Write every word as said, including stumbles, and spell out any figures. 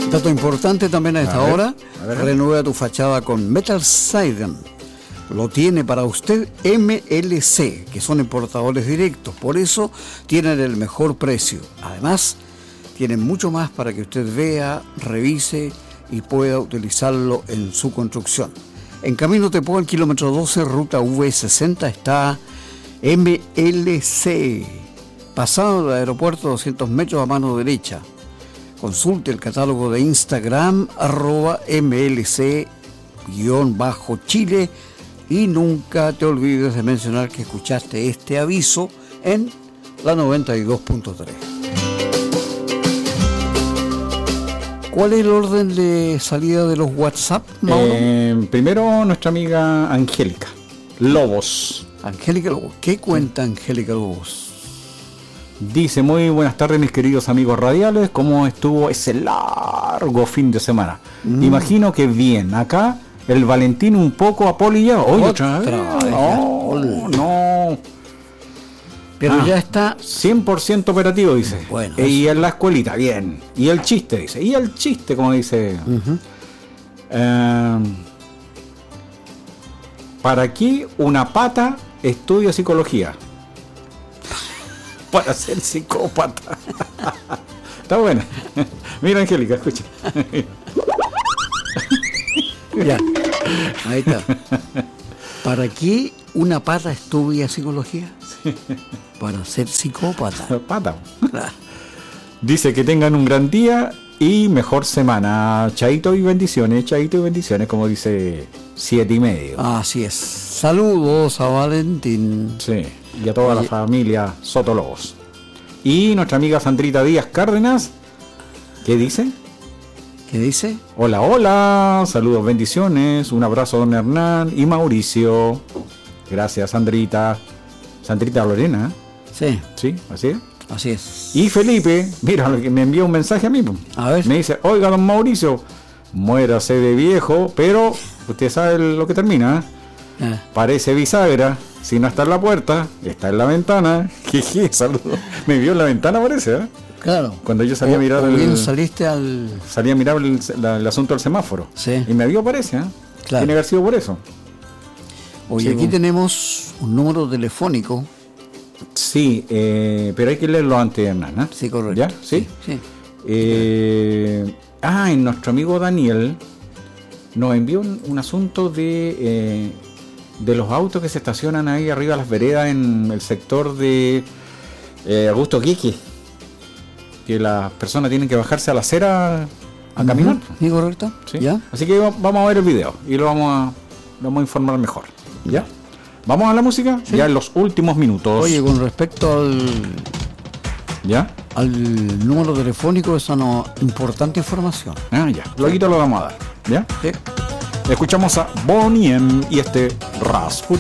Dato importante también a esta A ver, hora, a ver. renueva tu fachada con Metal Sidon. Lo tiene para usted M L C, que son importadores directos, por eso tienen el mejor precio. Además, tienen mucho más para que usted vea, revise y pueda utilizarlo en su construcción. En Camino Tepual, kilómetro doce, ruta V sesenta, está M L C, pasado del aeropuerto, doscientos metros a mano derecha. Consulte el catálogo de Instagram, arroba mlc guión bajo Chile, y nunca te olvides de mencionar que escuchaste este aviso en la noventa y dos punto tres. ¿Cuál es el orden de salida de los WhatsApp, Mauro? Eh, primero nuestra amiga Angélica Lobos. Angélica Lobos. ¿Qué cuenta Angélica Lobos? Dice: muy buenas tardes, mis queridos amigos radiales. ¿Cómo estuvo ese largo fin de semana? Mm. Imagino que bien. Acá el Valentín un poco apolillado. Oye, otra vez. No, no. Pero ah, ya está cien por ciento operativo, dice. Bueno, y en la escuelita, bien. Y el chiste, dice. Y el chiste, como dice. Uh-huh. eh, ¿Para aquí una pata estudia psicología? Para ser psicópata. Está buena. Mira, Angélica, escucha. Ya, ahí está. ¿Para qué una pata estudia psicología? Sí. Para ser psicópata. Pata. Dice que tengan un gran día y mejor semana. Chaito y bendiciones, chaito y bendiciones, como dice siete y medio. Así es. Saludos a Valentín. Sí. Y a toda Oye. la familia Sotolobos. Y nuestra amiga Sandrita Díaz Cárdenas, ¿qué dice? ¿Qué dice? Hola, hola, saludos, bendiciones, un abrazo a don Hernán y Mauricio. Gracias, Sandrita. Sandrita Lorena. Sí. Sí, así es. Así es. Y Felipe, mira, me envió un mensaje a mí. A ver. Me dice: oiga, don Mauricio, muérase de viejo, pero usted sabe lo que termina, ¿eh? Ah. Parece bisagra. Si no está en la puerta, está en la ventana. Jeje, saludos. Me vio en la ventana, parece, ¿eh? Claro. Cuando yo salí o, a mirar o bien el. saliste al. Salí a mirar el, la, el asunto del semáforo. Sí. Y me vio, parece, ¿eh? Claro. Tiene que haber sido por eso. Oye, sí, aquí bueno. tenemos un número telefónico. Sí, eh, pero hay que leerlo antes, Hernán, ¿eh? Sí, correcto. ¿Ya? Sí. sí, sí. Eh, ah, y nuestro amigo Daniel nos envió un, un asunto de. Eh, de los autos que se estacionan ahí arriba de las veredas en el sector de eh, Augusto Quique, que las personas tienen que bajarse a la acera a caminar. Uh-huh. ¿Sí, correcto? ¿Sí? ¿Ya? Así que vamos a ver el video y lo vamos a, lo vamos a informar mejor. ¿Ya? ¿Vamos a la música? Sí. Ya en los últimos minutos. Oye, con respecto al ¿ya? al número telefónico, esa no importante información. Ah, ya. Luego lo vamos a dar. ¿Ya? Sí. Escuchamos a Bonnie M y este Rasputin.